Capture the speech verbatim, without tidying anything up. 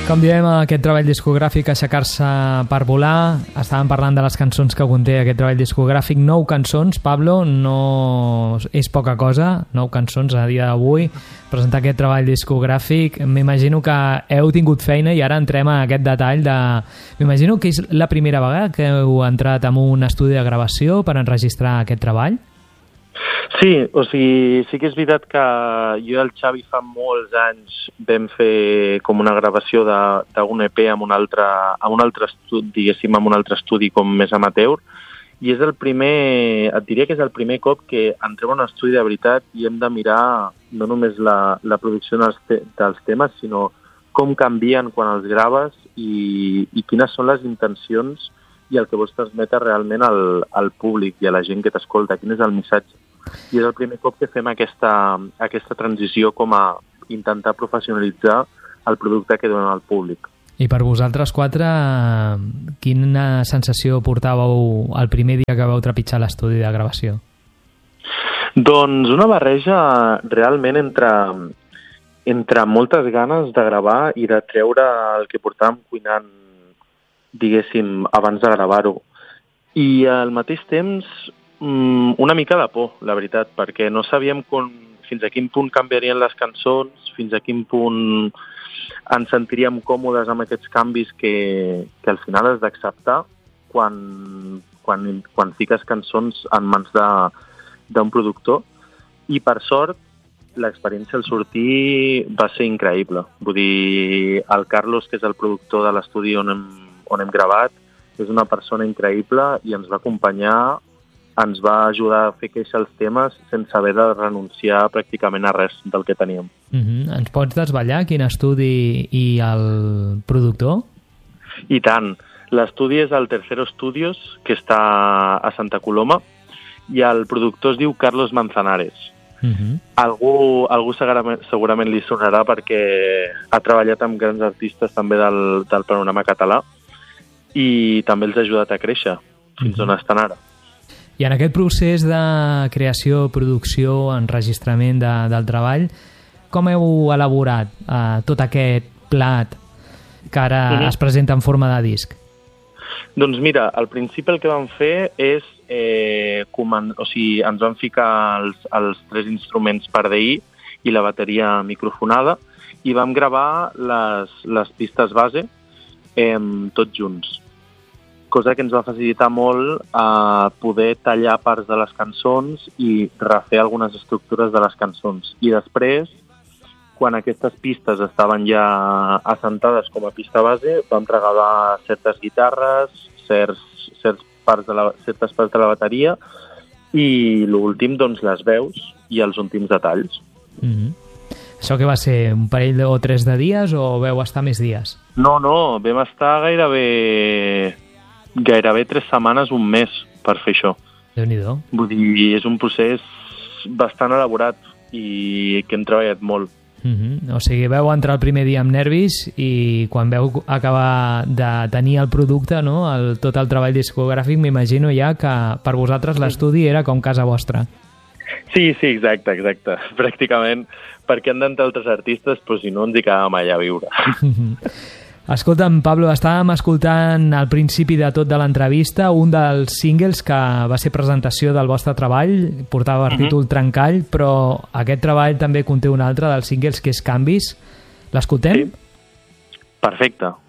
Com diem, aquest treball discogràfic Aixecar-se per volar, estàvem parlant de les cançons que conté aquest treball discogràfic, nou cançons, Pablo, no és poca cosa, nou cançons a dia d'avui, presentar aquest treball discogràfic, m'imagino que heu tingut feina i ara entrem a aquest detall de... M'imagino que és la primera vegada que heu entrat en un estudi de gravació per enregistrar aquest treball? Sí, o sigui, sí que és veritat que jo i el Xavi fa molts anys vam fer com una gravació d'un E P amb un altre, amb un altre estudi, diguéssim, amb un altre estudi com més amateur, i és el primer, et diria que és el primer cop que entrem en un estudi de veritat i hem de mirar no només la, la producció dels, te, dels temes, sinó com canvien quan els graves i, i quines són les intencions i el que vols transmetre realment al, al públic i a la gent que t'escolta, quin és el missatge. I és el primer cop que fem aquesta, aquesta transició com a intentar professionalitzar el producte que donem al públic. I per vosaltres quatre, quina sensació portàveu el primer dia que vau trepitjar l'estudi de gravació? Doncs una barreja realment entre, entre moltes ganes de gravar i de treure el que portàvem cuinant, diguéssim, abans de gravar-ho. I al mateix temps una mica de por, la veritat, perquè no sabíem com, fins a quin punt canviarien les cançons, fins a quin punt ens sentiríem còmodes amb aquests canvis que, que al final has d'acceptar quan, quan, quan fiques cançons en mans d'un productor. I per sort, l'experiència al sortir va ser increïble. Vull dir, el Carlos, que és el productor de l'estudi on hem, on hem gravat, és una persona increïble i ens va acompanyar, ens va ajudar a fer créixer els temes sense haver de renunciar pràcticament a res del que teníem. Uh-huh. Ens pots desvetllar quin estudi i el productor? I tant. L'estudi és el Tercero Studios, que està a Santa Coloma, i el productor es diu Carlos Manzanares. Uh-huh. Algú, algú segurament, segurament li sonarà perquè ha treballat amb grans artistes també del, del panorama català i també els ha ajudat a créixer fins uh-huh. on estan ara. I en aquest procés de creació, producció, enregistrament de, del treball, com heu elaborat eh, tot aquest plat que ara mm-hmm. es presenta en forma de disc? Doncs mira, al principi el que vam fer és, eh, coman- o sigui, ens vam ficar els, els tres instruments per D I i la bateria microfonada i vam gravar les, les pistes base eh, tots junts. Cosa que ens va facilitar molt a poder tallar parts de les cançons i refer algunes estructures de les cançons. I després, quan aquestes pistes estaven ja assentades com a pista base, vam regalar certes guitarres, certs, certs parts de la, certes parts de la bateria i l'últim, doncs, les veus i els últims detalls. Mm-hmm. Això que va ser un parell o tres de dies o veu estar més dies? No, no, vam estar gairebé... gairebé tres setmanes, un mes, per fer això. Déu-n'hi-do. Vull dir, és un procés bastant elaborat i que hem treballat molt. Mm-hmm. O sigui, veu entrar el primer dia amb nervis i quan veu acabar de tenir el producte, no? el, tot el treball discogràfic, m'imagino ja que per vosaltres l'estudi era com casa vostra. Sí, sí, exacte, exacte. Pràcticament, perquè han d'entrar altres artistes, però si no ens hi quedàvem allà a viure. Escolta'm, Pablo, estàvem escoltant al principi de tot de l'entrevista un dels singles que va ser presentació del vostre treball, portava per títol uh-huh. Trencall, però aquest treball també conté un altre dels singles que és Canvis. L'escoltem? Sí. Perfecte.